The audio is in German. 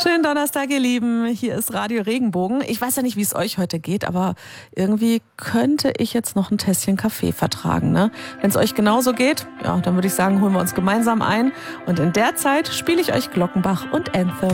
Schönen Donnerstag, ihr Lieben. Hier ist Radio Regenbogen. Ich weiß ja nicht, wie es euch heute geht, aber irgendwie könnte ich jetzt noch ein Tässchen Kaffee vertragen, ne? Wenn es euch genauso geht, ja, dann würde ich sagen, holen wir uns gemeinsam ein. Und in der Zeit spiele ich euch Glockenbach und Anthem.